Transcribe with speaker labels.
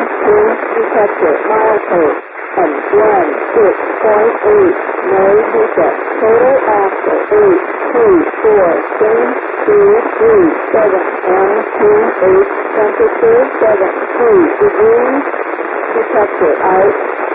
Speaker 1: detector, milepost, and 16.8, no hiccup, total after 8, 2, 4, change, 2, 3, 7, 1, 2, 8, temperature 7, 2 degrees, detector out.